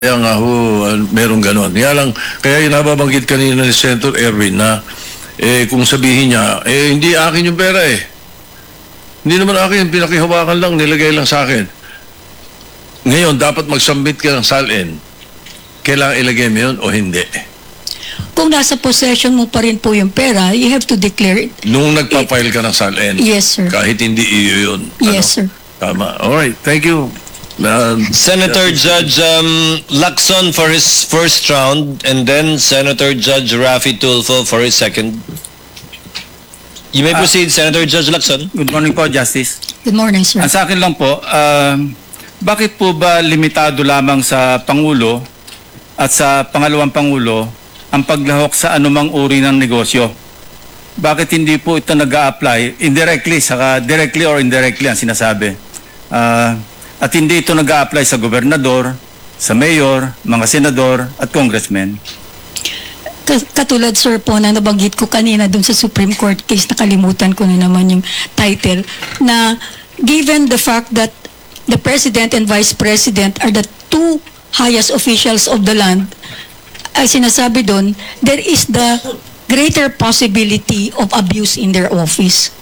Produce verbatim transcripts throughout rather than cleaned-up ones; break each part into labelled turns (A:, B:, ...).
A: Kaya nga ho, uh, merong ganon. Kaya lang, kaya yung nababanggit kanina ni Senator Erwin na eh, kung sabihin niya, eh, hindi akin yung pera eh. Hindi naman akin, pinakihawakan lang, nilagay lang sa akin. Ngayon, dapat mag-submit ka ng S A L N. Kailangan ilagay mo yun o hindi?
B: Kung nasa possession mo pa rin po yung pera, you have to declare it.
A: Nung nagpa-file ka ng S A L N?
B: Yes, sir.
A: Kahit hindi iyo yun?
B: Yes,
A: ano?
B: sir.
A: Tama. Alright, thank you. Uh,
C: Senator Judge um, Lacson for his first round, and then Senator Judge Raffy Tulfo for his second. You may proceed, Senator Judge Lacson.
D: Good morning po, Justice.
B: Good morning, sir.
D: Ang sa akin lang po, uh, bakit po ba limitado lamang sa Pangulo at sa pangalawang Pangulo ang paglahok sa anumang uri ng negosyo? Bakit hindi po ito nag-a-apply indirectly, saka directly or indirectly ang sinasabi? Uh, at hindi ito nag-a-apply sa gobernador, sa mayor, mga senador at congressmen.
B: Katulad, sir, po na nabanggit ko kanina dun sa Supreme Court case, nakalimutan ko na naman yung title, na given the fact that the President and Vice President are the two highest officials of the land, ay sinasabi dun, there is the greater possibility of abuse in their office.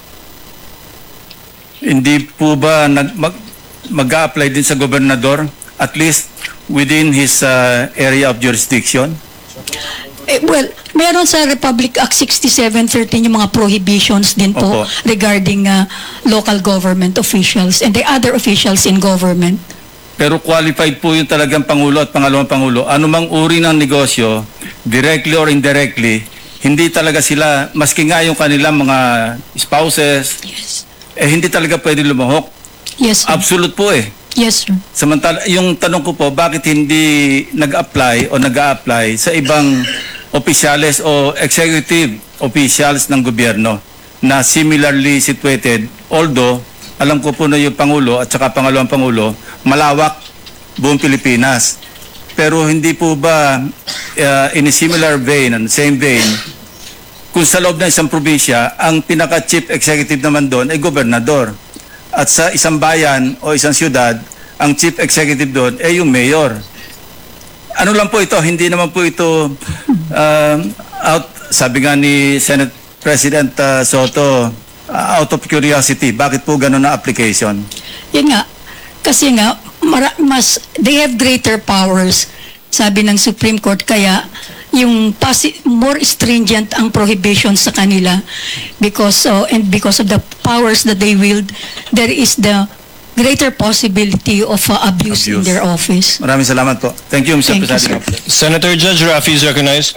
D: Hindi po ba nag, mag, mag-a-apply din sa gobernador, at least within his uh, area of jurisdiction?
B: Eh, well, meron sa Republic Act sixty-seven thirteen yung mga prohibitions din po
D: Opo.
B: regarding uh, local government officials and the other officials in government.
D: Pero qualified po yung talagang Pangulo at Pangalawang Pangulo. Anumang uri ng negosyo, directly or indirectly, hindi talaga sila, maski nga yung kanilang mga spouses,
B: Yes.
D: eh hindi talaga pwede lumahok.
B: Yes, sir.
D: Absolute po eh.
B: Yes, sir.
D: Samantala, yung tanong ko po, bakit hindi nag-apply o nag-a-apply sa ibang opisyales o executive officials ng gobyerno na similarly situated, although alam ko po na yung Pangulo at saka Pangalawang Pangulo, malawak buong Pilipinas. Pero hindi po ba uh, in a similar vein, and same vein, kung sa loob ng isang probinsya, ang pinaka-chief executive naman doon ay gobernador. At sa isang bayan o isang siyudad, ang chief executive doon ay yung mayor. Ano lang po ito, hindi naman po ito uh, out, sabi nga ni Senate President uh, Soto, uh, out of curiosity, bakit po gano'n na application?
B: Yun nga, kasi nga, mara, mas, they have greater powers, sabi ng Supreme Court, kaya yung pasi- more stringent ang prohibition sa kanila because uh, and because of the powers that they wield, there is the greater possibility of uh, abuse,
A: Abuse.
B: in their office.
D: Maraming salamat po. Thank you, Mister
B: Thank you,
D: President.
C: Senator Judge Raffy is recognized.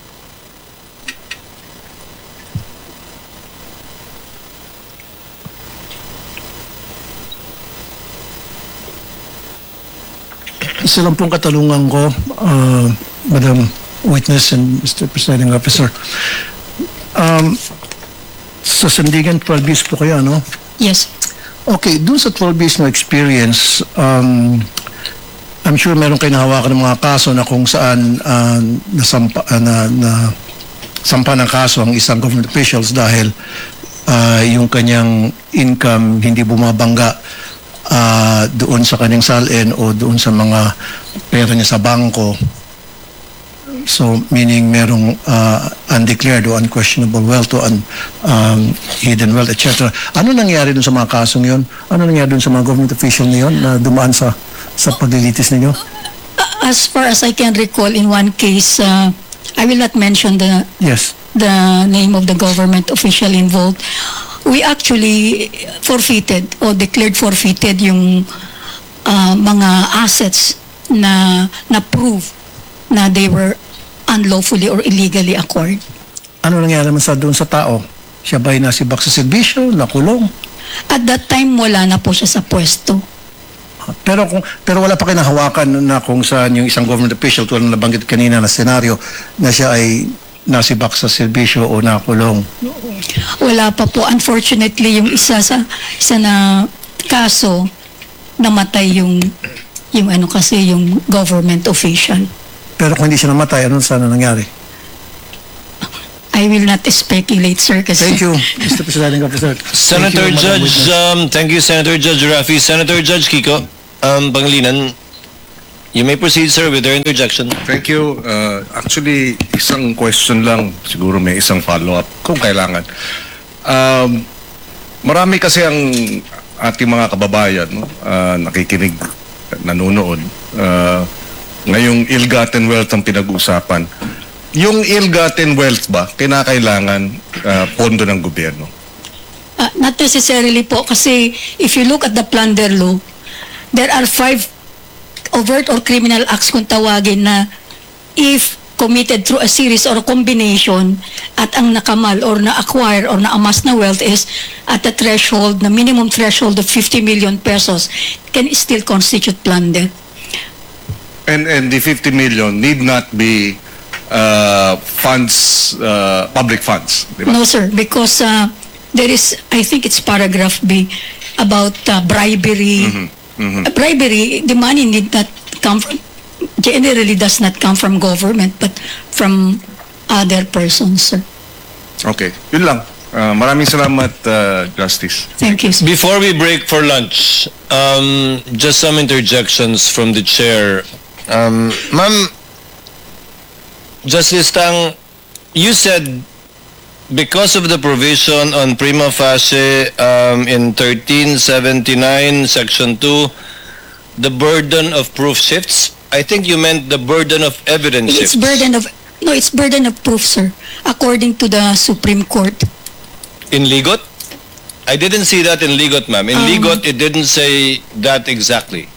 E: Isa lang pong katalungan ko, uh, Madam Witness and Mister Presiding Officer. Um, sa Sandigan, twelve years po kayo, ano?
B: Yes.
E: Okay, dun sa twelve years na experience, um, I'm sure meron kayo nahawakan ng mga kaso na kung saan uh, nasampa, uh, na, na sampa ng kaso ang isang government officials dahil uh, yung kanyang income hindi bumabangga uh, doon sa kanyang S A L N o doon sa mga pera niya sa bangko. So, meaning merong uh, undeclared o unquestionable wealth o un, um, hidden wealth, et cetera. Ano nangyari dun sa mga kasong yun? Ano nangyari dun sa mga government official na yun na dumaan sa, sa paglilitis ninyo?
B: As far as I can recall, in one case, uh, I will not mention the
E: Yes.
B: the name of the government official involved. We actually forfeited or declared forfeited yung uh, mga assets na na-prove na they were unlawfully or illegally acquired.
E: Ano nangyari naman sa doon sa tao? Siya ba'y nasibak sa serbisyo, nakulong?
B: At that time, wala na po siya sa pwesto.
E: Pero kung pero wala pa kayo nahawakan na kung saan yung isang government official tulad ng nabanggit kanina na senaryo na siya ay nasibak sa serbisyo o nakulong.
B: Wala pa po. Unfortunately, yung isa sa isa na kaso, namatay yung yung ano kasi yung government official.
E: Pero kung hindi siya namatay, ano sana nangyari?
B: I will not speculate, sir, kasi...
E: Thank you, Mister Presiding Officer.
C: Senator
E: Thank you, Madam
C: Judge,
E: Witness.
C: um, thank you, Senator Judge Raffy. Senator Judge Kiko, um, Pangilinan, You may proceed, sir, with your interjection.
A: Thank you. Uh, actually, isang question lang. Siguro may isang follow-up kung kailangan. Um, marami kasi ang ating mga kababayan, no, uh, nakikinig, nanonood. Uh, ngayong ill-gotten wealth ang pinag-uusapan. Yung ill-gotten wealth ba, kinakailangan uh, pondo ng gobyerno?
B: Uh, not necessarily po, kasi if you look at the plunder law, there are five overt or criminal acts kung tawagin na if committed through a series or a combination at ang nakamal or na-acquire or na-amass na wealth is at the threshold, the minimum threshold of fifty million pesos can still constitute plunder.
A: And, and the fifty million need not be uh, funds, uh, public funds, di ba?
B: No, sir, because uh, there is, I think it's paragraph B about uh, bribery. Uh, bribery, the money need not come from, generally does not come from government, but from other persons, sir.
A: Okay, yun lang. Uh, maraming salamat, uh, Justice.
B: Thank you, sir.
C: Before we break for lunch, um, just some interjections from the chair. Um, Ma'am, Justice Tang, you said because of the provision on prima facie um, in thirteen seventy-nine, Section two, the burden of proof shifts. I think you meant the burden of evidence
B: It's
C: shifts.
B: burden of, no, it's burden of proof, sir, according to the Supreme Court.
C: In Ligot? I didn't see that in Ligot, ma'am. In
B: Um,
C: Ligot, it didn't say that exactly.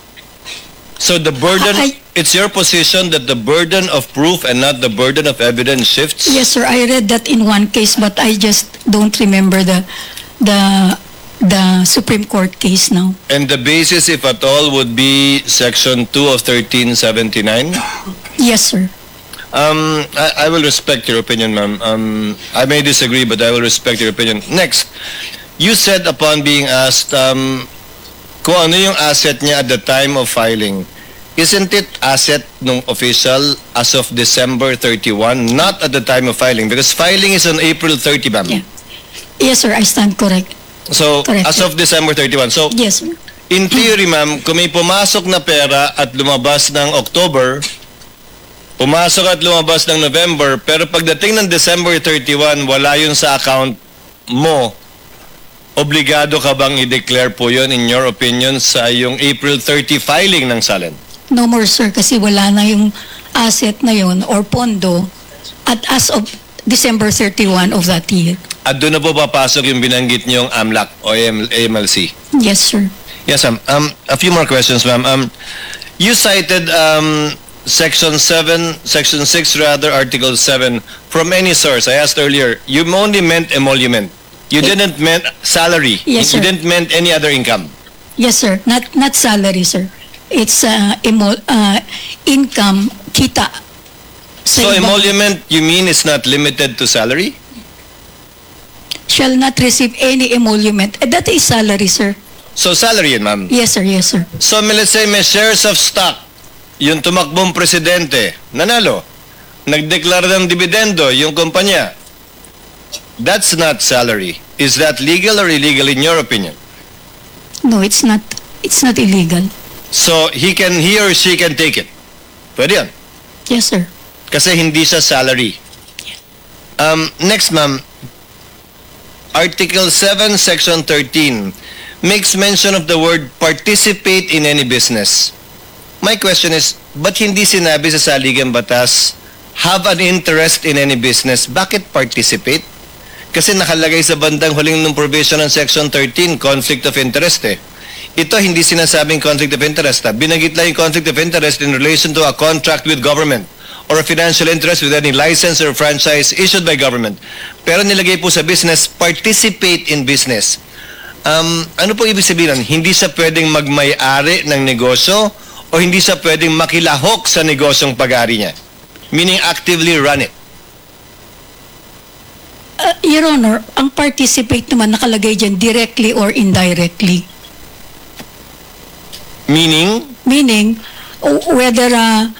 C: So the burden,
B: I-
C: it's your position that the burden of proof and not the burden of evidence shifts?
B: Yes, sir, I read that in one case, but I just don't remember the, the, the Supreme Court case now.
C: And the basis, if at all, would be Section two of thirteen seventy-nine?
B: Yes, sir.
C: Um, I, I will respect your opinion, ma'am. Um, I may disagree, but I will respect your opinion. Next, you said upon being asked um, kung ano yung asset niya at the time of filing, isn't it asset nung official as of December thirty-first, not at the time of filing? Because filing is on April thirtieth, ma'am.
B: Yeah. Yes, sir, I stand correct.
C: So,
B: Correct.
C: as of December thirty-first. So,
B: Yes, sir.
C: in theory, ma'am, kung may pumasok na pera at lumabas ng October, pumasok at lumabas ng November, pero pagdating ng December thirty-first, wala yun sa account mo, obligado ka bang i-declare po yun, in your opinion, sa yung April thirtieth filing ng Salen?
B: No more, sir, kasi wala na yung asset na yun or pondo at as of December thirty-first of that year.
C: At doon na po papasok yung binanggit niyong A M L A C o A M L C.
B: Yes, sir.
C: Yes, ma'am. Um, a few more questions, ma'am. Um, you cited um, Section seven, Section six rather, Article seven from any source. I asked earlier, you only meant emolument. You didn't meant salary.
B: Yes,
C: You
B: sir.
C: didn't meant any other income.
B: Yes, sir. Not not salary, sir. It's uh, emo- uh, income, kita. Sa
C: So
B: ibang-
C: emolument, you mean it's not limited to salary?
B: shall not receive any emolument. Eh, that is salary, sir.
C: So salary yun, ma'am.
B: Yes, sir. Yes, sir.
C: So may- let's say may shares of stock, yung tumakbong presidente, nanalo, nagdeklara ng dividendo, yung kumpanya. That's not salary. Is that legal or illegal in your opinion?
B: No, it's not. It's not illegal.
C: So he can, he or she can take it. Pwede yan.
B: Yes, sir.
C: Kasi hindi sa salary. Um, next, ma'am. Article seven, Section thirteen makes mention of the word participate in any business. My question is, ba't hindi sinabi sa Saligang Batas, have an interest in any business? Bakit participate? Kasi nakalagay sa bandang huling ng provision ng Section thirteen, conflict of interest eh. Ito hindi sinasabing conflict of interest. Ha? Binanggit lang yung conflict of interest in relation to a contract with government or a financial interest with any license or franchise issued by government. Pero nilagay po sa business, participate in business. Um, ano po ibig sabihin nun? Hindi siya pwedeng magmay-ari ng negosyo o hindi siya pwedeng makilahok sa negosyong pag-ari niya? Meaning actively run it.
B: Uh, Your Honor, ang participate naman nakalagay dyan directly or indirectly.
C: Meaning,
B: Meaning, o- whether uh,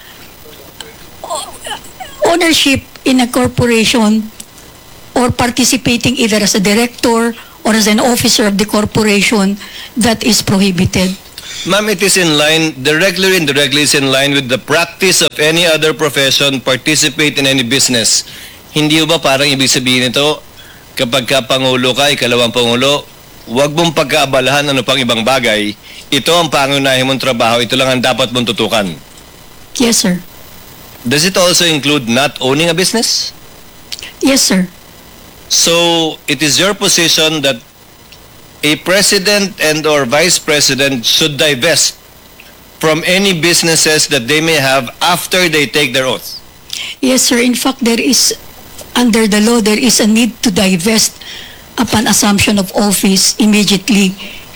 B: ownership in a corporation or participating either as a director or as an officer of the corporation, that is prohibited.
C: Ma'am, it is in line, directly or indirectly is in line with the practice of any other profession, participate in any business. Hindi ba parang ibig sabihin nito, kapag ka Pangulo ka, ikalawang Pangulo, huwag mong pagkaabalahan ano pang ibang bagay, ito ang pangunahin mong trabaho, ito lang ang dapat mong tutukan.
B: Yes, sir.
C: Does it also include not owning a business?
B: Yes, sir.
C: So, it is your position that a president and or vice president should divest from any businesses that they may have after they take their oath.
B: Yes, sir. In fact, there is, under the law, there is a need to divest upon assumption of office immediately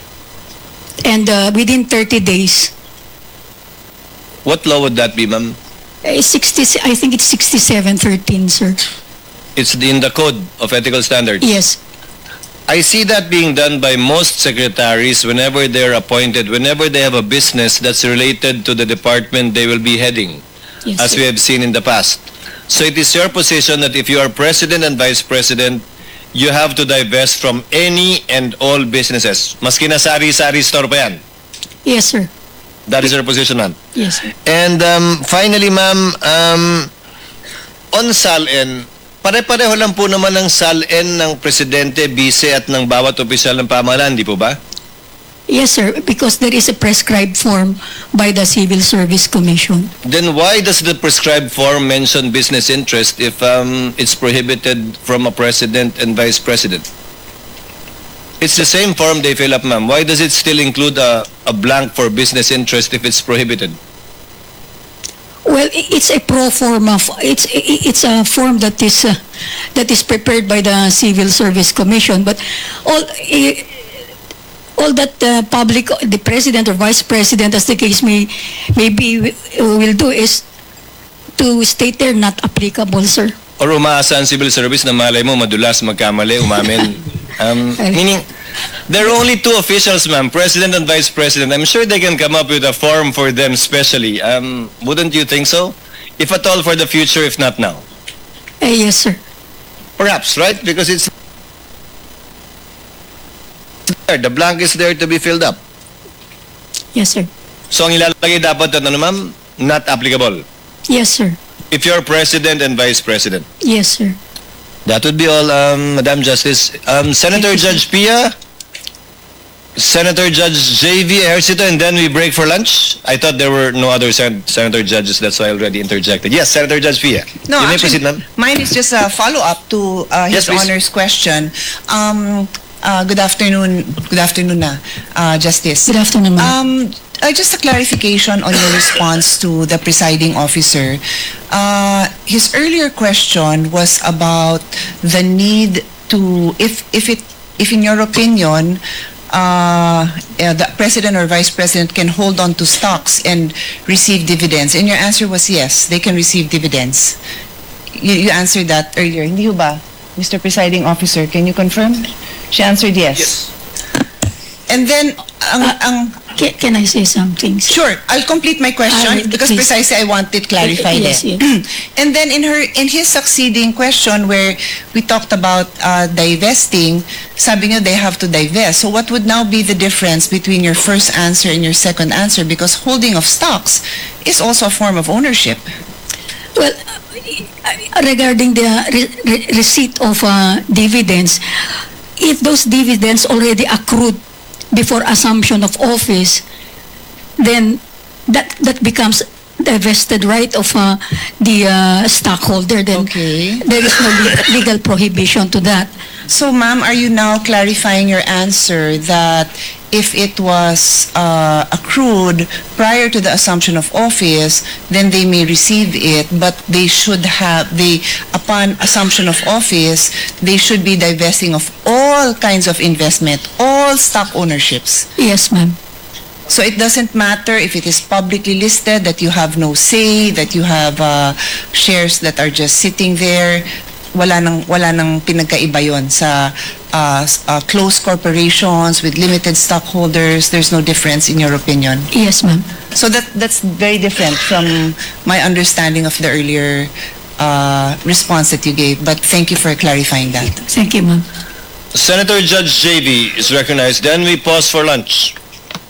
B: and uh, within thirty days.
C: What law would that be, ma'am?
B: Uh, sixty, I think it's sixty-seven thirteen, sir.
C: It's in the Code of Ethical Standards.
B: Yes.
C: I see that being done by most secretaries whenever they're appointed, whenever they have a business that's related to the department they will be heading,
B: Yes,
C: as
B: sir.
C: we have seen in the past. So it is your position that if you are president and vice president, you have to divest from any and all businesses. Maski na sari-sari store pa yan.
B: Yes, sir.
C: That is your position, ma'am.
B: Yes, sir.
C: And um, finally, ma'am, um, on SALN, pare-pareho lang po naman ang SALN ng presidente, bise at ng bawat opisyal ng pamahalaan, di po ba?
B: Yes, sir. Because there is a prescribed form by the Civil Service Commission.
C: Then why does the prescribed form mention business interest if um, it's prohibited from a president and vice president? It's the same form they fill up, ma'am. Why does it still include a, a blank for business interest if it's prohibited?
B: Well, i- it's a pro forma. f- It's i- it's a form that is uh, that is prepared by the Civil Service Commission. But all i- all that the public, the president or vice president, as the case may may be, wi- will do is to state they're not applicable, sir.
C: Or umaasa ang civil service na malay mo madulas, magkamali, umamin. Um, meaning, there are only two officials, ma'am, president and vice president. I'm sure they can come up with a form for them specially. Um, wouldn't you think so? If at all for the future, if not now.
B: Eh, yes, sir.
C: Perhaps, right? Because it's there. The blank is there to be filled up.
B: Yes, sir.
C: So ang ilalagay dapat ano, ma'am, not applicable.
B: Yes, sir.
C: If you're president and vice president.
B: Yes, sir.
C: That would be all, um, Madam Justice. Um, Senator Judge Pia, Senator Judge J V Ejercito, and then we break for lunch. I thought there were no other sen- Senator Judges, that's why I already interjected. Yes, Senator Judge Pia.
F: No,
C: you may
F: actually,
C: proceed, ma'am.
F: mine is just a follow-up to uh,
C: Yes,
F: His
C: please.
F: Honor's question. Um, uh, good afternoon, good afternoon na, uh, Justice.
B: Good afternoon, ma'am.
F: Um, uh, just a clarification on your response to the presiding officer. Uh, his earlier question was about the need to, if if it if in your opinion, uh, uh, the president or vice president can hold on to stocks and receive dividends, and your answer was yes, they can receive dividends. You, you answered that earlier, hindi ba, Mister Presiding Officer? Can you confirm? She answered yes. And then, ang, ang
B: Can, can I say something? sir?
F: Sure, I'll complete my question
B: Ah,
F: because
B: please.
F: precisely I want it clarified.
B: Yes,
F: eh.
B: yes.
F: And then in her in his succeeding question where we talked about uh, divesting, sabi niyo they have to divest. So what would now be the difference between your first answer and your second answer? Because holding of stocks is also a form of ownership.
B: Well, uh, regarding the re- re- receipt of uh, dividends, if those dividends already accrued before assumption of office, then that that becomes the vested right of uh, the uh, stockholder. Then
F: Okay.
B: there is no le- legal prohibition to that.
F: So, ma'am, are you now clarifying your answer that if it was uh, accrued prior to the assumption of office, then they may receive it, but they should have, they, upon assumption of office, they should be divesting of all kinds of investment, all stock ownerships.
B: Yes, ma'am.
F: So it doesn't matter if it is publicly listed, that you have no say, that you have uh, shares that are just sitting there. Wala nang, wala nang pinagkaiba yon sa uh, s- uh, closed corporations with limited stockholders. There's no difference in your opinion.
B: Yes, ma'am.
F: So that that's very different from my understanding of the earlier uh, response that you gave. But thank you for clarifying that.
B: Thank you, ma'am.
C: Senator Judge J V is recognized. Then we pause for lunch.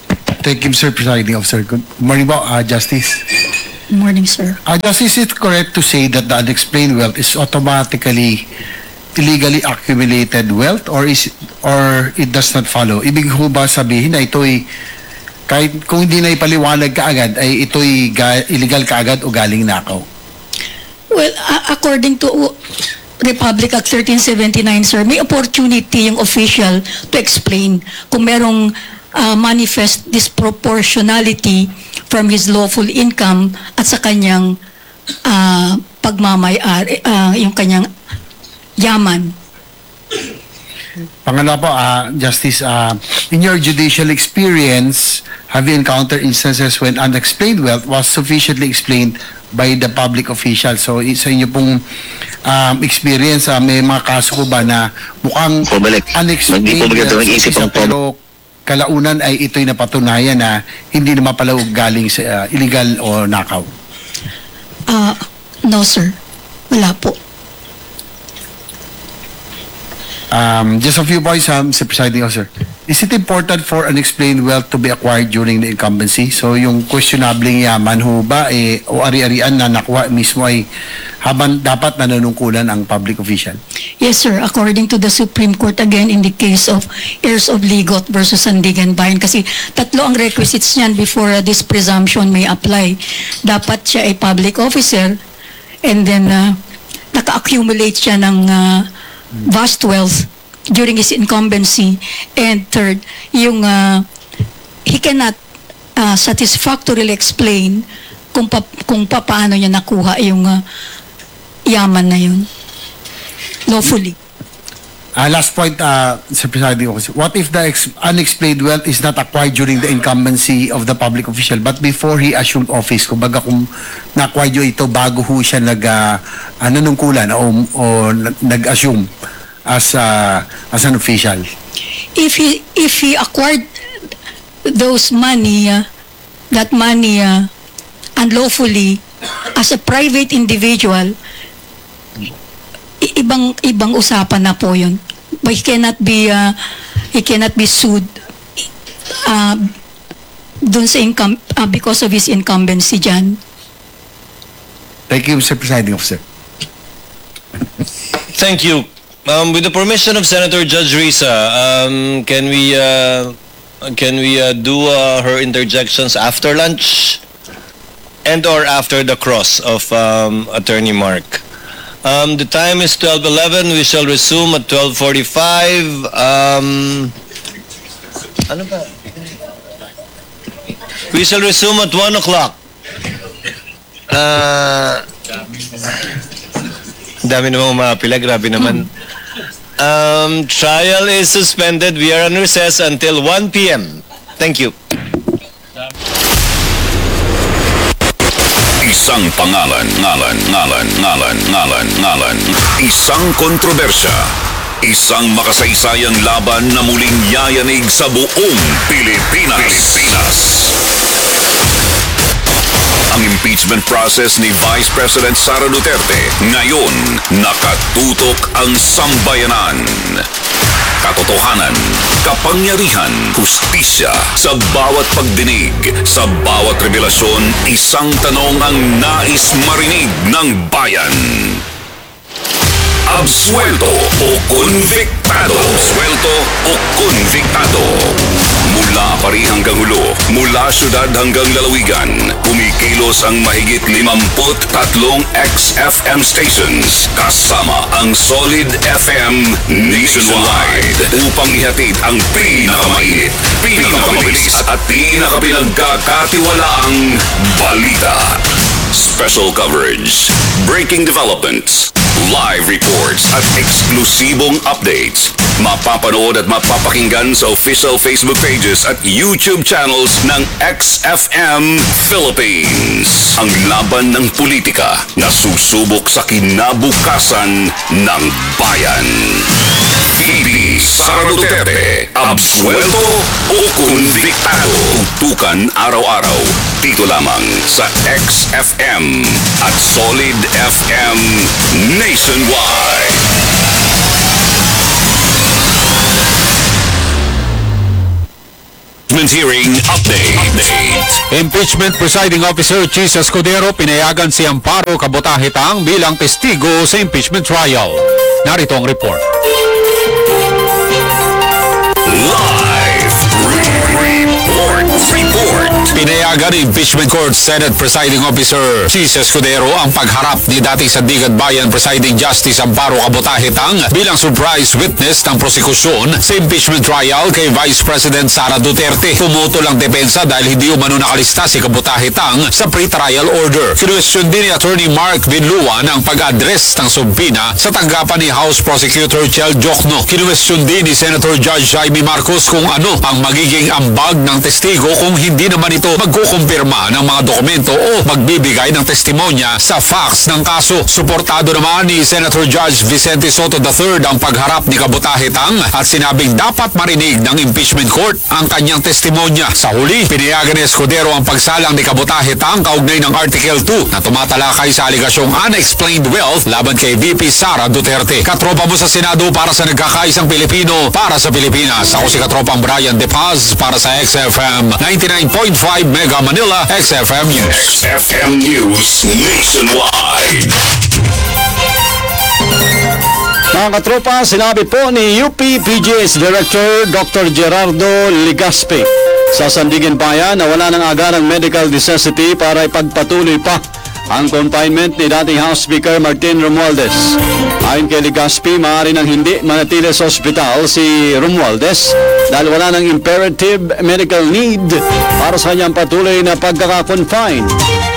G: Thank you, Mister Presiding Officer. Good morning po, uh, Justice.
B: Good morning, sir.
G: Uh, Justice, is it correct to say that the unexplained wealth is automatically illegally accumulated wealth, or is or it does not follow? Ibig ho ba sabihin na ito'y kahit kung hindi na ipaliwanag kaagad ay ito'y ga- illegal kaagad o galing nakaw?
B: Well, a- according to Republic Act thirteen seventy-nine, sir, may opportunity yung official to explain kung merong uh, manifest disproportionality from his lawful income at sa kanyang uh, pagmamayari, uh, yung kanyang yaman.
G: Pangalawa po, uh, Justice, uh, in your judicial experience, have you encountered instances when unexplained wealth was sufficiently explained by the public official? So, i- sa inyo pong um, experience, uh, may mga kaso ko ba na mukhang
H: Pumalik.
G: unexplained
H: Hindi po magandang
G: wealth
H: isip
G: isa,
H: ang pum-
G: pero kalaunan ay ito'y napatunayan na hindi naman pala galing sa uh, illegal o nakaw?
B: Uh, no, sir. Wala po.
G: Um, just a few points, um, Mister Presiding Officer. Is it important for unexplained wealth to be acquired during the incumbency? So yung questionabling yaman ho ba eh, o ari-arian na nakuha mismo ay habang dapat nanunungkulan ang public official?
B: Yes, sir. According to the Supreme Court, again, in the case of heirs of Ligot versus Sandigan Bayan, kasi tatlo ang requisites niyan before uh, this presumption may apply. Dapat siya ay public officer, and then uh, naka-accumulate siya ng uh, vast wealth during his incumbency, and third, yung uh, he cannot uh, satisfactorily explain kung pa, kung paano niya nakuha yung uh, yaman na yun lawfully.
G: Uh, last point, uh, Mister Presiding Officer. What if the ex- unexplained wealth is not acquired during the incumbency of the public official but before he assumed office? Kumbaga kung na-acquire nyo ito bago ho siya nag, uh, uh, nanungkulan o, o nag-assume as, uh, as an official?
B: If he if he acquired those money, uh, that money uh, unlawfully as a private individual, i- ibang ibang usapan na po yun. But he cannot be uh, he cannot be sued uh, dun sa income uh, because of his incumbency dyan.
G: Thank you, Mister Presiding Officer.
C: Thank you. Um, with the permission of Senator Judge Risa, um, can we uh, can we uh, do uh, her interjections after lunch and or after the cross of um, Attorney Mark? Um, the time is twelve eleven. We shall resume at twelve forty-five. Um, ano ba? We shall resume at one o'clock. Uh, dami namang umapila, grabe naman. Um, trial is suspended. We are on recess until one p m Thank you.
I: Isang pangalan, ngalan, ngalan, ngalan, ngalan, ngalan. Isang kontrobersya. Isang makasaysayang laban na muling yayanig sa buong Pilipinas. Pilipinas. Ang impeachment process ni Vice President Sara Duterte. Ngayon, nakatutok ang sambayanan. Katotohanan, kapangyarihan, hustisya. Sa bawat pagdinig, sa bawat revelasyon, isang tanong ang nais marinig ng bayan. Absuelto o konviktado? Absuelto o konviktado? Mula Pari hanggang Hulo, mula syudad hanggang lalawigan, kumikilos ang mahigit limamput tatlong X F M stations kasama ang Solid F M nationwide upang ihatid ang pinakamainit, pinakamabilis at pinakapinagkakatiwalaang balita. Special coverage, breaking developments, live reports at eksklusibong updates. Mapapanood at mapapakinggan sa official Facebook pages at YouTube channels ng X F M Philippines. Ang laban ng politika na susubok sa kinabukasan ng bayan. V P Sara Duterte, absuelto o konviktado? Tutukan araw-araw dito lamang sa X F M at Solid F M nationwide. Impeachment Hearing Update. Update.
H: Impeachment Presiding Officer Chis Escudero pinayagan si Amparo Cabotahitang bilang testigo sa impeachment trial. Narito ang report.
I: Live report. Report. Pinayagan ni Impeachment Court Senate Presiding Officer Chis Escudero ang pagharap ni dating Sandigan Bayan Presiding Justice Amparo Cabotahitang bilang surprise witness ng prosekusyon sa impeachment trial kay Vice President Sara Duterte. Pumutol ang depensa dahil hindi umano nakalista si Cabotahitang sa pre-trial order. Kinwestiyon din ni Attorney Mark Binluan ang pag-address ng sumbina sa tanggapan ni House Prosecutor Chel Jokno. Kinwestiyon din ni Senator Judge Jaime Marcos kung ano ang magiging ambag ng testigo kung hindi naman ito magkukumpirma ng mga dokumento o magbibigay ng testimonya sa facts ng kaso. Suportado naman ni Senator Judge Vicente Soto the third ang pagharap ni Cabotahitang at sinabing dapat marinig ng impeachment court ang kanyang testimonya. Sa huli, pinayagan ni Escudero ang pagsalang ni Cabotahitang kaugnay ng Article two na tumatalakay sa aligasyong unexplained wealth laban kay V P Sara Duterte. Katropa mo sa Senado para sa nagkakaisang Pilipino para sa Pilipinas. Ako si Katropang Brian De Paz para sa X F M ninety-nine point five Mega Manila, X F M News. X F M News Nationwide.
J: Mga katropa, sinabi po ni U P P G S Director Doctor Gerardo Legaspi sa Sandigan Bayan na wala ng agarang medical necessity para ipagpatuloy pa ang confinement ni dating House Speaker Martin Romualdez. Ayon kay Legaspi, maaari nang hindi manatili sa ospital si Romualdez dahil wala ng imperative medical need para sa kanyang patuloy na pagkaka-confine.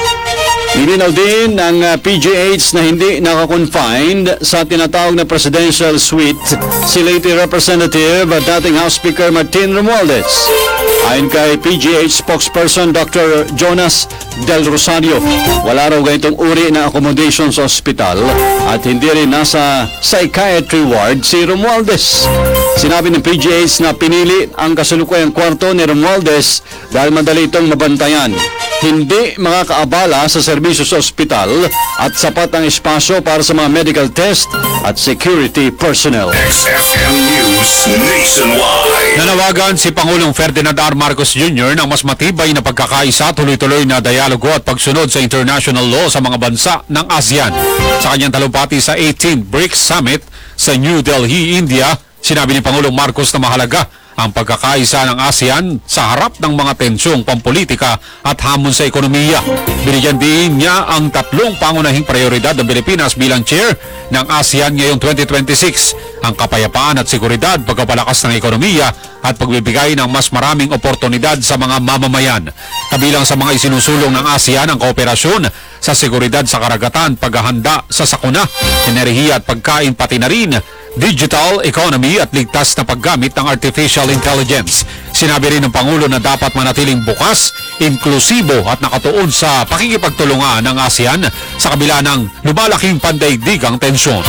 J: Nilinaw din ng uh, P G H na hindi nakakonfined sa tinatawag na presidential suite si late Representative at dating House Speaker Martin Romualdez. Ayon kay P G H spokesperson Doctor Jonas Del Rosario, wala raw ganitong uri na accommodation sa ospital at hindi rin nasa psychiatry ward si Romualdez. Sinabi ng P G H na pinili ang kasalukuyang kwarto ni Romualdez dahil madali itong mabantayan. Hindi makakaabala sa serbisyo sa ospital at sapat ang espasyo para sa mga medical test at security personnel.
I: X F M News Nationwide.
H: Nanawagan si Pangulong Ferdinand R. Marcos Junior ng mas matibay na pagkakaisa, tuloy-tuloy na dialogo at pagsunod sa international law sa mga bansa ng ASEAN. Sa kanyang talumpati sa eighteenth BRICS Summit sa New Delhi, India, sinabi ni Pangulong Marcos na mahalaga ang pagkakaisa ng ASEAN sa harap ng mga tensyong pampolitika at hamon sa ekonomiya. Binigyan din niya ang tatlong pangunahing prioridad ng Pilipinas bilang chair ng ASEAN ngayong twenty twenty-six, ang kapayapaan at seguridad, pagpapalakas ng ekonomiya at pagbibigay ng mas maraming oportunidad sa mga mamamayan. Kabilang sa mga isinusulong ng ASEAN ang kooperasyon sa seguridad sa karagatan, paghahanda sa sakuna, enerhiya at pagkain, pati na rin digital economy at ligtas na paggamit ng artificial intelligence. Sinabi rin ng Pangulo na dapat manatiling bukas, inklusibo at nakatuon sa pakikipagtulungan ng ASEAN sa kabila ng lumalaking pandaigdigang tensyon.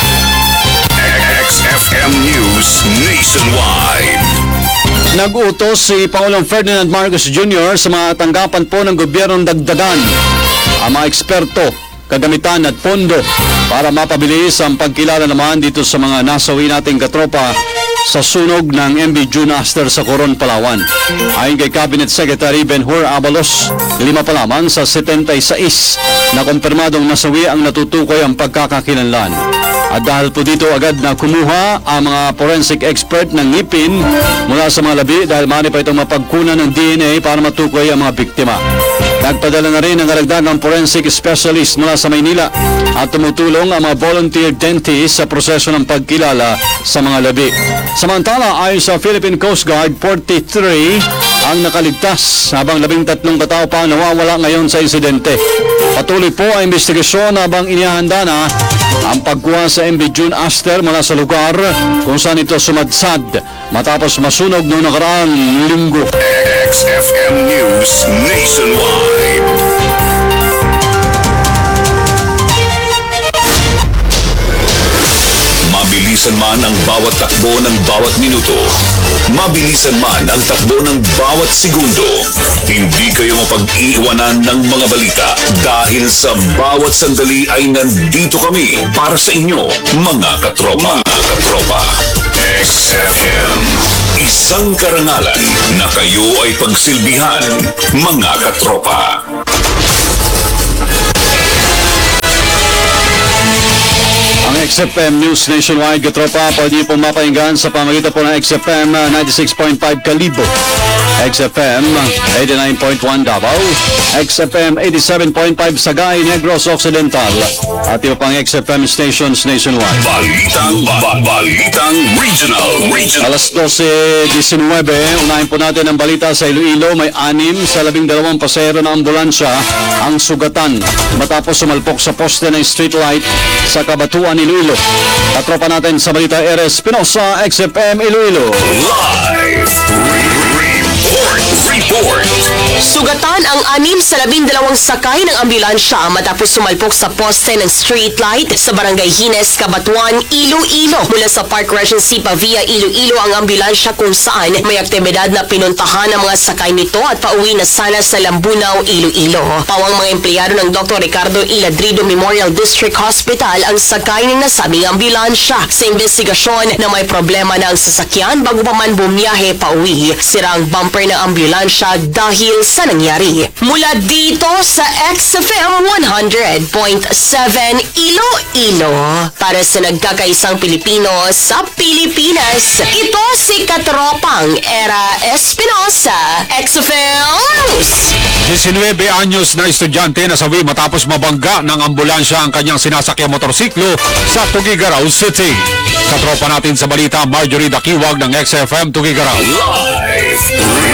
I: X F M News Nationwide.
J: Nag-utos si Pangulong Ferdinand Marcos Junior sa mga tanggapan po ng gobyernong dagdagan ang mga eksperto, kagamitan at pondo para mapabilis ang pagkilala naman dito sa mga nasawi nating katropa sa sunog ng M B June Aster sa Coron, Palawan. Ayon kay Cabinet Secretary Benhur Abalos, lima pa lamang sa seventy-six na kumpirmadong nasawi ang natutukoy ang pagkakakilanlan. At dahil po dito agad na kumuha ang mga forensic expert ng ngipin mula sa mga labi dahil mani pa itong mapagkunan ng D N A para matukoy ang mga biktima. Nagpadala na rin ang karagdagang forensic specialist mula sa Maynila at tumutulong ang mga volunteer dentist sa proseso ng pagkilala sa mga labi. Samantala, ayon sa Philippine Coast Guard, forty-three ang nakaligtas habang labing tatlong katao pa nawawala ngayon sa insidente. Patuloy po ang investigasyon habang inihahanda na ang pagkuha sa M B June Aster mula sa lugar kung saan ito sumadsad matapos masunog noong nakaraang linggo.
I: X F M News Nationwide. Mabilisan man ang bawat takbo ng bawat minuto, mabilisan man ang takbo ng bawat segundo, hindi kayo mapag-iiwanan ng mga balita dahil sa bawat sandali ay nandito kami para sa inyo, mga katropa. Mga katropa. X F M Isang karangalan na kayo ay pagsilbihan, mga katropa.
J: Ang X F M News Nationwide, katropa, pwede niyo pong mapahinggan sa pamagitan po ng X F M ninety-six point five Kalibo, X F M eighty-nine point one Davao, X F M eighty-seven point five Sagay, Negros Occidental, at iba pang X F M stations nationwide.
I: Balitang, ba- balitang regional, regional.
J: Alas twelve nineteen, unahin po natin ang balita sa Iloilo. May anim sa labing dalawang pasahero ng ambulansya ang sugatan matapos sumalpok sa poste ng streetlight sa Kabatuan, Iloilo. Katropa natin sa balita, Eres Pinosa, X F M Iloilo.
I: Live report, report.
K: Sugatan ang anim sa labing dalawang sakay ng ambulansya matapos sumalpok sa poste ng streetlight sa Barangay Hines, Kabatuan, Iloilo. Mula sa Park Regency Pavia, Iloilo ang ambulansya kung saan may aktibidad na pinuntahan ng mga sakay nito at pauwi na sana sa Lambunaw, Iloilo. Pawang mga empleyado ng Doctor Ricardo Iladrido Memorial District Hospital ang sakay ng nasabing ambulansya. Sa investigasyon na may problema na ang sasakyan bago pa man bumiyahe pauwi, sira ang bumper ng ambulansya dahil sa nangyari. Mula dito sa X F M one hundred point seven Iloilo, para sa nagkakaisang Pilipino sa Pilipinas, ito si Katropang Era Espinosa, X F M News.
H: nineteen anyos na estudyante nasawi matapos mabangga ng ambulansya ang kanyang sinasakyang motorsiklo sa Tugigaraw City. Katropa natin sa balita, Marjorie Dakiwag ng X F M Tugigaraw.
I: Live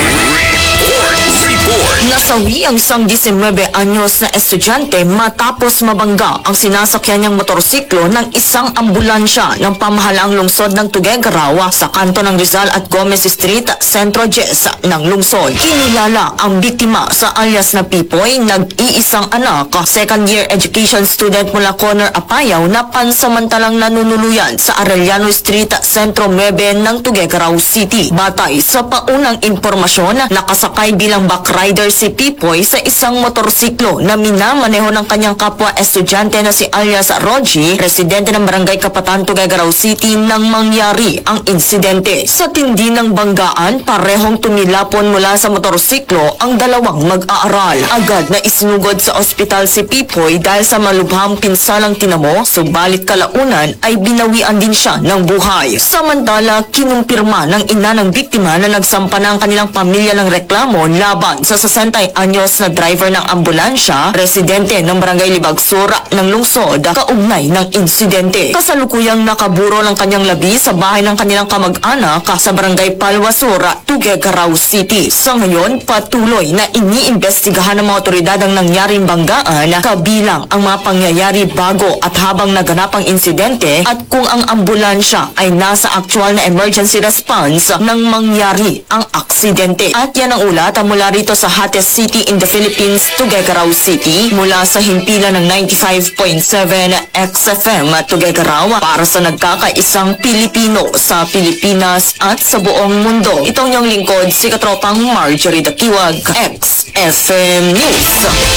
I: report, report.
L: Nasawi ang isang nineteen anyos na estudyante matapos mabangga ang sinasakyan niyang motorsiklo ng isang ambulansya ng pamahalaang lungsod ng Tuguegarao sa kanto ng Rizal at Gomez Street, Centro Jess ng lungsod. Kinilala ang biktima sa alias na Pipoy, nag-iisang anak, second year education student mula Corner Apayaw na pansamantalang nanunuluyan sa Arellano Street, Centro nine ng Tuguegarao City. Batay sa paunang impormasyon, nakasakay bilang backrider si Pipoy sa isang motorsiklo na minamaneho ng kanyang kapwa estudyante na si alias Roji, residente ng Barangay Kapatan, Tuguegarao City, nang mangyari ang insidente. Sa tindi ng banggaan, parehong tumilapon mula sa motorsiklo ang dalawang mag-aaral. Agad na isinugod sa ospital si Pipoy dahil sa malubhang pinsalang tinamo, subalit kalaunan ay binawian din siya ng buhay. Samantala, kinumpirma ng ina ng biktima na nagsampa na ang kanilang pamilya ng reklamo laban sa sesenta anyos na driver ng ambulansya, residente ng Barangay Libagsura ng lungsod, kaugnay ng insidente. Kasalukuyang nakaburo ng kanyang labi sa bahay ng kanilang kamag-anak sa Barangay Palwasura, Tuguegarao City. Sa ngayon, patuloy na iniimbestigahan ng mga otoridad ang nangyaring banggaan, kabilang ang mga pangyayari bago at habang naganap ang insidente at kung ang ambulansya ay nasa actual na emergency response nang mangyari ang aksidente. At yan ang ulat mula rito sa hottest city in the Philippines, Tuguegarao City, mula sa himpilan ng ninety-five point seven X F M Tuguegarao para sa nagkakaisang Pilipino sa Pilipinas at sa buong mundo. Itong yung lingkod, si Katropang Marjorie Dakiwag, X F M News.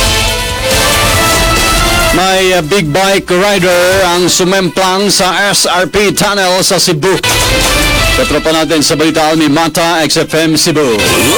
J: May uh, big bike rider ang sumemplang sa S R P tunnel sa Cebu. Katropa natin sa balita ni Mata, X F M Cebu.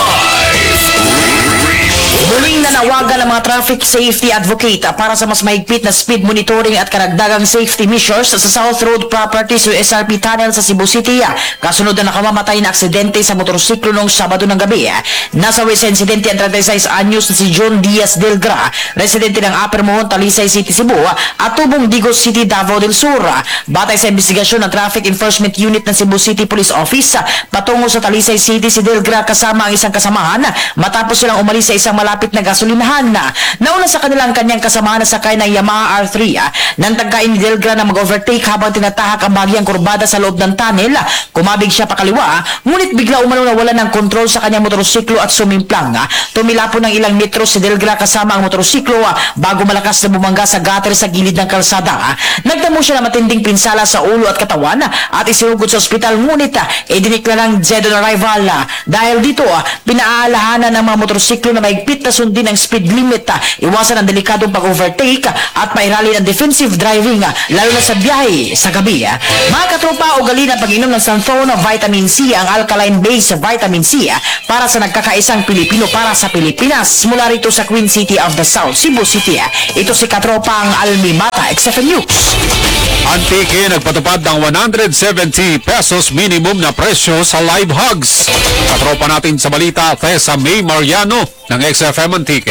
M: Muling nanawagan ng mga traffic safety advocate para sa mas mahigpit na speed monitoring at karagdagang safety measures sa South Road Properties o S R P Tunnel sa Cebu City. Kasunod na nakamamatay na aksidente sa motorsiklo noong Sabado ng gabi. Nasawi sa insidente ang thirty-six anyos na si John Diaz Delgra, residente ng Upper Mohon, Talisay City, Cebu at Tubong Digos City, Davao del Sur. Batay sa investigasyon ng Traffic Enforcement Unit ng Cebu City Police Office, patungo sa Talisay City si Delgra kasama ang isang kasamahan matapos silang umalis sa isang malapit na gasolinahan. Nauna sa kanilang kanyang kasamahan na sakay ng Yamaha R three nang tagkain ni Delgra na mag-overtake habang tinatahak ang bahagyang kurbada sa loob ng tunnel. Kumabig siya pakaliwa, ngunit bigla umano nawala ng kontrol sa kanyang motorsiklo at sumimplang. Tumilapon ng ilang metro si Delgra kasama ang motorsiklo bago malakas na bumangga sa gutter sa gilid ng kalsada. Nagdamo siya na matinding pinsala sa ulo at katawan at isinugod sa ospital, ngunit idiniklarang dead on arrival. Dahil dito, pinaalahanan ng mga motorsiklo na mahigpit na sundin ang ang speed limit, ah, iwasan ang delikadong pag-overtake ah, at mairali ang defensive driving, ah, lalo na sa biyahe sa gabi. ah. Mga katropa, ugali na pag-inom ng Santhone Vitamin C, ang alkaline-based vitamin C ah, para sa nagkakaisang Pilipino para sa Pilipinas. Mula rito sa Queen City of the South, Cebu City. ah. Ito si katropang Almi Mata, X F M News.
H: Antique nagpatupad ng one hundred seventy pesos minimum na presyo sa live hugs. Katropa natin sa balita, Tessa May Mariano ng X F M Antique.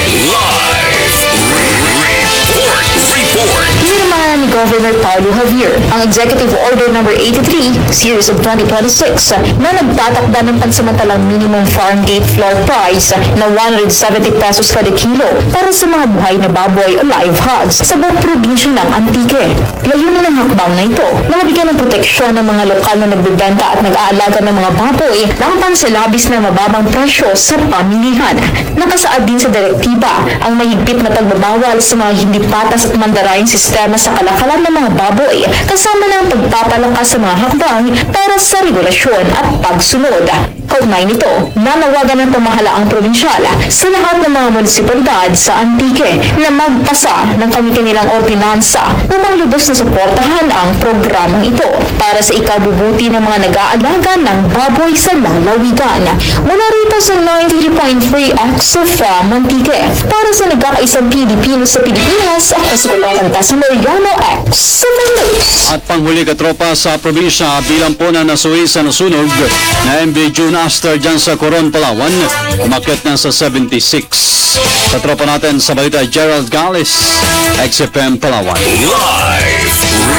N: Pinirmahan ni Governor Paulo Javier ang Executive Order number eighty-three, Series of twenty twenty-six na nagtatakda ng pansamantalang minimum farm gate floor price na one hundred seventy pesos kada kilo para sa mga buhay na baboy o live hogs sa buong probinsya ng Antique. Layunin ng hakbang na ito na mabigyan ng proteksyon ng mga lokal na nagbebenta at nag-aalaga ng mga baboy ng pansalabis na mababang presyo sa pamilihan. Nakasaad din sa direktiba ang mahigpit na pagbabawal sa mga hindi patas at mandarayang sistema sa kalakalan ng mga baboy, kasama na ang pagpapalakas sa mga hakbang para sa regulasyon at pagsunod. Kaugnay nito, nanawagan ng pamahalaang probinsyal sa lahat ng mga munisipalidad sa Antique na magpasa ng kanilang ordinansa upang lubos na suportahan ang programang ito para sa ikabubuti ng mga nag-aalaga ng baboy sa lalawigan. Mula rito sa ninety-three point three X F M Antique, para sa nagkakaisang Pilipino sa Pilipinas, at Kaskulatan Tasimeriano X F M News.
J: At panghuli katropa sa probinsya, bilang po na nasuwi sa nasunog na M V June Aster dyan sa Coron, Palawan, umakyat na sa seventy-six. Katropa natin sa balita, Gerald Gales, X F M Palawan.
I: Live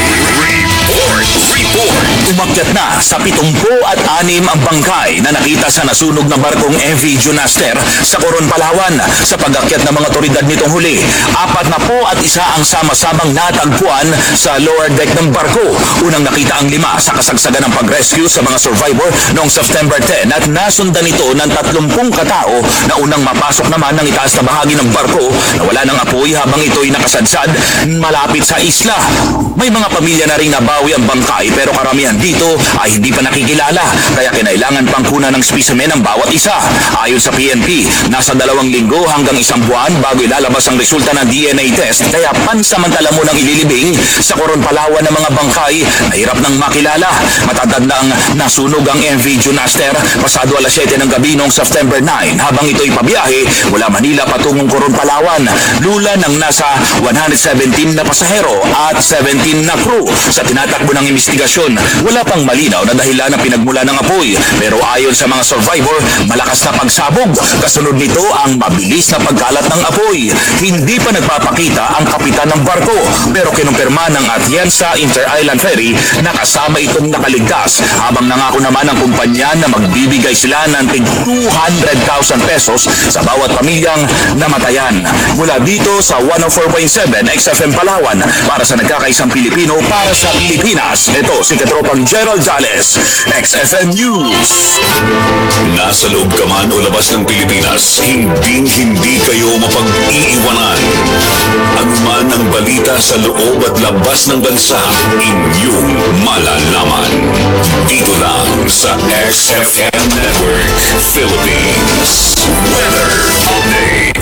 I: report, report. Umakyat na sa pitumpu at anim ang bangkay na nakita sa nasunog na barkong M V June Aster sa Coron, Palawan. Sa pag-akyat ng mga otoridad nitong huli, apat na po at isa ang sama-samang natagpuan sa lower deck ng barko. Unang nakita ang lima sa kasagsagan ng pag-rescue sa mga survivor noong September ten at nasundan ito ng tatlumpung katao na unang mapasok naman ng itaas na bahagi ng barko na wala ng apoy habang ito'y nakasadsad malapit sa isla. May mga pamilya na rin nabawi ang bangkay pero karamihan dito ay hindi pa nakikilala kaya kinailangan pang kunan ng specimen ang bawat isa. Ayon sa P N P, nasa dalawang linggo hanggang isang buwan bago ilalabas ang resulta ng D N A test kaya pansamantala mo nang ililibing sa Coron, Palawan ng mga bangkay na hirap nang makilala. Matatandang nasunog ang M V June Aster pasado alas siyete ng gabi noong September nine habang ito'y pabiyahe mula Manila patungong Coron, Palawan. Lula ng nasa one hundred seventeen na pasahero at seventeen na crew. Sa tinatakbo ng investigasyon, wala pang malinaw na dahilan na pinagmula ng apoy pero ayon sa mga survivor, malakas na pagsabog. Kasunod nito ang mabilis na pagkalat ng apoy. Hindi pa nagpapakita ang kapitan ng barko pero kinumpirma ng Atienza Inter-Island Ferry na kasama itong nakaligtas habang nangako naman ang kumpanya na magbibigay sila ng two hundred thousand pesos sa bawat pamilyang namatayan. Mula dito sa one oh four point seven X F M Palawan para sa nagkakaisang Pilipino para sa Pilipinas. Ito si Katropang Gerald Zales, X F M News. Nasa loob ka man o labas ng Pilipinas, hindi hindi kayo mapag-iiwanan. Ano man ang balita sa loob at labas ng bansa, inyong malalaman. Dito lang sa X F M Network Philippines. Weather Update.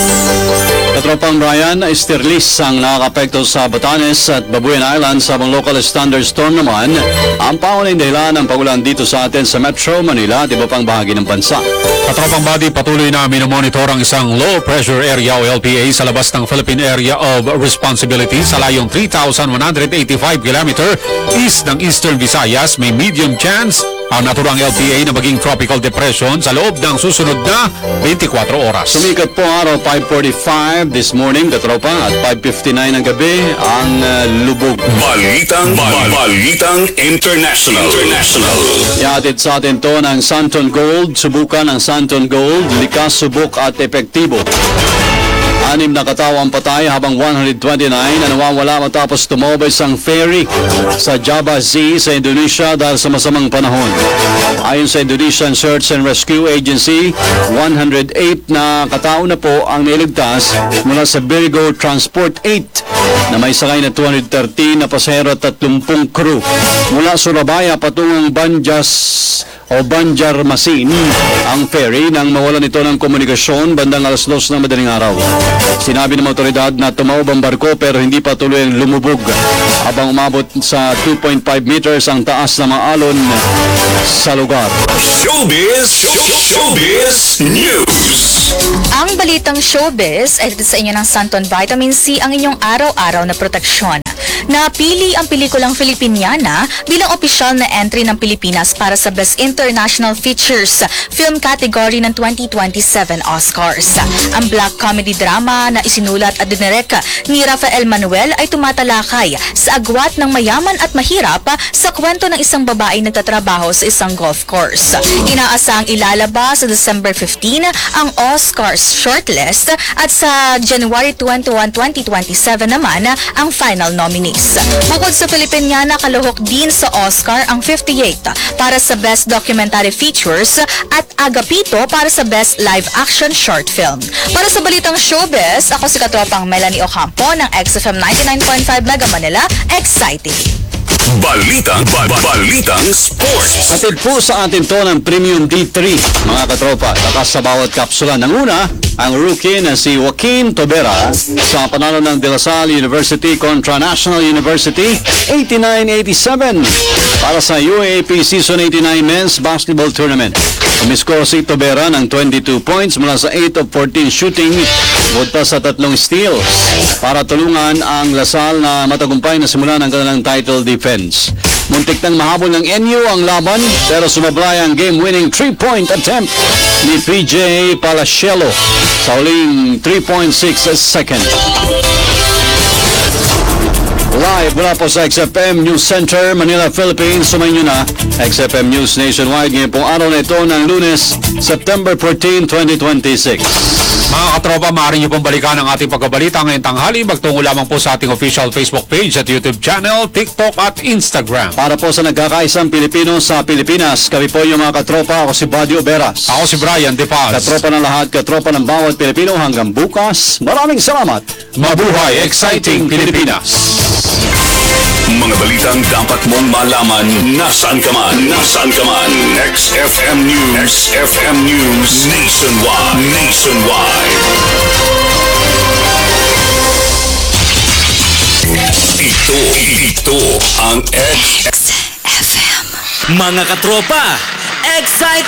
J: Katropang Brian, Estirlis ang nakakapekto sa Batanes at Babuyan Islands habang local standard storm naman ang paunang dahilan ng pagulan dito sa atin sa Metro Manila at iba pang bahagi ng bansa.
H: Katropang body, patuloy na minomonitor ang isang low pressure area o L P A sa labas ng Philippine Area of Responsibility sa layong three thousand one hundred eighty-five kilometer east ng Eastern Visayas. May medium chance ang naturang L P A na maging tropical depression sa loob ng susunod na twenty-four oras.
J: Sumikat po araw five forty-five this morning, katropa, at five fifty-nine ng gabi ang uh, lubog.
I: Balitang, bal- Balitang International. International.
J: Ihatid sa atin to ng Santon Gold. Subukan ang Santon Gold, likas, subok at epektibo. Anim na katao ang patay habang one hundred twenty-nine na nawawala matapos tumobay isang ferry sa Java Sea sa Indonesia dahil sa masamang panahon. Ayon sa Indonesian Search and Rescue Agency, one hundred eight na katao na po ang niligtas mula sa Virgo Transport eight na may sakay na two hundred thirteen na pasahero at thirty crew. Mula Surabaya patungong Banjas o Banjarmasin ang ferry nang mawalan ito ng komunikasyon bandang alas dos ng madaling araw. Sinabi ng mga otoridad na tumaob ang barko pero hindi pa tuloy ang lumubog habang umabot sa two point five meters ang taas ng mga alon sa lugar.
I: Showbiz! Showbiz News!
O: Ang balitang showbiz ay dito sa inyo ng Santon Vitamin C, ang inyong araw-araw na proteksyon. Napili ang pelikulang Filipiniana bilang opisyal na entry ng Pilipinas para sa Best International Features Film category ng twenty twenty-seven Oscars. Ang black comedy drama na isinulat at dinirek ni Rafael Manuel ay tumatalakay sa agwat ng mayaman at mahirap sa kwento ng isang babaeng nagtatrabaho sa isang golf course. Inaasahang ilalabas sa December fifteenth ang Oscars shortlist at sa January twenty-first, twenty twenty-seven naman ang final nominees. Bukod sa Filipiniana, kaluhok din sa Oscar ang fifty-eight para sa Best Documentary Features at Agapito para sa Best Live Action Short Film. Para sa balitang showbiz, ako si katropang Melanie Ocampo ng X F M ninety-nine point five Mega Manila, exciting!
I: Balitang, ba, ba- balitang sports.
J: Hatid po sa atin to ng Premium D three, mga katropa. Takas sa bawat kapsula. Ng una, ang rookie na si Joaquin Tobera sa panalo ng De La Salle University kontra National University eighty-nine eighty-seven para sa U A A P Season eighty-nine Men's Basketball Tournament. Umiskor si Tobera ng twenty-two points mula sa eight of fourteen shooting, bukod pa sa tatlong steals para tulungan ang La Salle na matagumpay na simula ng kanilang title defense. Muntik nang mahabol ng N U ang laban pero sumablay ang game-winning three-point attempt ni P J Palacielo sa huling three point six seconds. Live mula po sa X F M News Center, Manila, Philippines. Sumayin nyo na X F M News Nationwide ngayon pong araw na ito ng Lunes, September fourteenth, twenty twenty-six.
H: Mga katropa, maaari niyo pong balikan ang ating pagkabalita ngayong tanghali. Magtungo lamang po sa ating official Facebook page at YouTube channel, TikTok at Instagram.
J: Para po sa nagkakaisang Pilipino sa Pilipinas, kami po yung mga katropa. Ako si Badio Beras.
H: Ako si Brian De Paz.
J: Katropa ng lahat, katropa ng bawat Pilipino hanggang bukas. Maraming salamat.
H: Mabuhay, exciting Pilipinas!
I: Mga balitang dapat mong malaman nasaan ka man. Nasaan ka man. X F M News. X F M News. Nationwide. Nationwide. Ito, ito ang X F M.
P: Mga katropa, exciting!